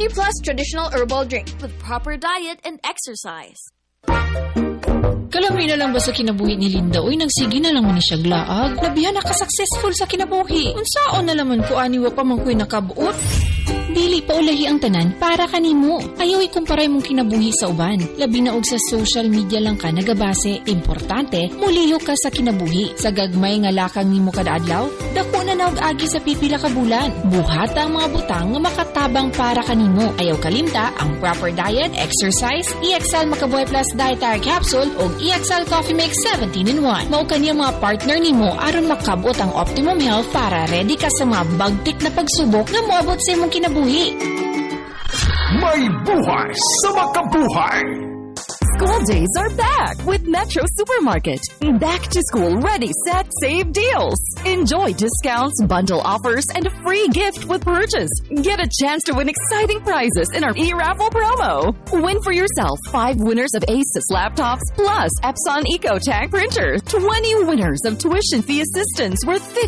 Honey Plus traditional herbal drink with proper diet and exercise. Kalamay na lang ba sa kinabuhi ni Linda? Uy, nagsigi na lang man siya glaag. Labihan na ka-successful sa kinabuhi. Unsaon na laman ko aniwa pa man ko'y nakabuot. Dili pa ulahi ang tanan para kanimo. Ayaw ikumparay mong kinabuhi sa uban. Labi na og sa social media lang ka nagabase. Importante, muliho ka sa kinabuhi. Sa gagmay nga lakang nimo kada adlaw, dako na naog agi sa pipila ka bulan. Buhata ang mga butang nga makatabang para kanimo. Ayaw kalimta ang proper diet, exercise, EXL Makabuhay Plus Dietary Capsule o EXL Coffee Mix 17-in-1. Mao kaniya mga partner nimo aron makabot ang optimum health para ready ka sa mga bagtik na pagsubok nga moabot sa imong kinabuhi. May buhay sa makabuhay! School days are back with Metro Supermarket. Back to school, ready, set, save deals. Enjoy discounts, bundle offers, and a free gift with purchase. Get a chance to win exciting prizes in our e-raffle promo. Win for yourself 5 winners of Asus laptops plus Epson EcoTank printer. 20 winners of tuition fee assistance worth